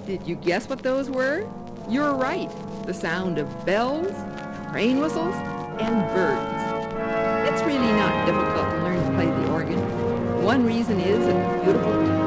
Did you guess what those were? You're right. The sound of bells, train whistles, and birds. It's really not difficult to learn to play the organ. One reason is its beautiful